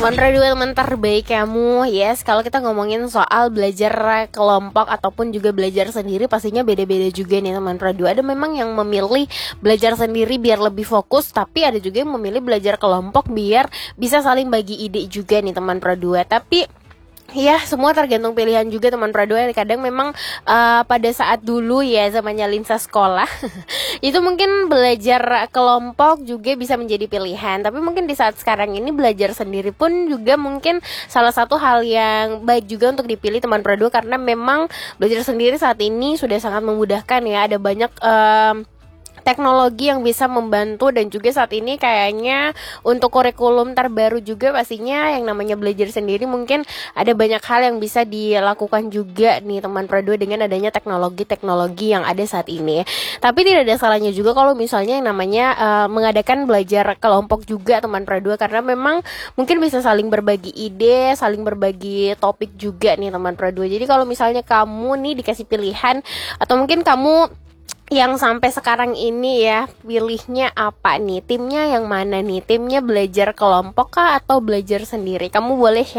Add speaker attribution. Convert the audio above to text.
Speaker 1: teman radio teman terbaik kamu. Yes, kalau kita ngomongin soal belajar kelompok ataupun juga belajar sendiri, pastinya beda-beda juga nih teman radio. Ada memang yang memilih belajar sendiri biar lebih fokus, tapi ada juga yang memilih belajar kelompok biar bisa saling bagi ide juga nih teman radio. Tapi ya, semua tergantung pilihan juga teman Pradua. Kadang memang pada saat dulu ya zamannya Linsa sekolah itu mungkin belajar kelompok juga bisa menjadi pilihan. Tapi mungkin di saat sekarang ini belajar sendiri pun juga mungkin salah satu hal yang baik juga untuk dipilih teman Pradua, karena memang belajar sendiri saat ini sudah sangat memudahkan ya. Ada banyak teknologi yang bisa membantu, dan juga saat ini kayaknya untuk kurikulum terbaru juga pastinya yang namanya belajar sendiri mungkin ada banyak hal yang bisa dilakukan juga nih teman Pradua dengan adanya teknologi-teknologi yang ada saat ini. Tapi tidak ada salahnya juga kalau misalnya yang namanya mengadakan belajar kelompok juga teman Pradua, karena memang mungkin bisa saling berbagi ide, saling berbagi topik juga nih teman Pradua. Jadi kalau misalnya kamu nih dikasih pilihan, atau mungkin kamu yang sampai sekarang ini ya, pilihnya apa nih? Timnya yang mana nih? Timnya belajar kelompok kah atau belajar sendiri? Kamu boleh share